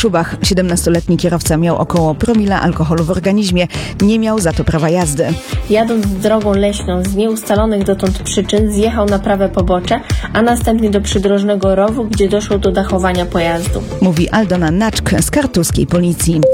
Kaszubach. 17-letni kierowca miał około promila alkoholu w organizmie. Nie miał za to prawa jazdy. Jadąc drogą leśną z nieustalonych dotąd przyczyn zjechał na prawe pobocze, a następnie do przydrożnego rowu, gdzie doszło do dachowania pojazdu. Mówi Aldona Naczk z kartuskiej policji.